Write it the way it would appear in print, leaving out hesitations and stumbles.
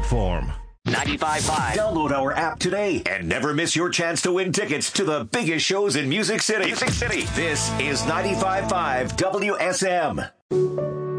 platform. 95.5. Download our app today and never miss your chance to win tickets to the biggest shows in Music City. This is 95.5 WSM.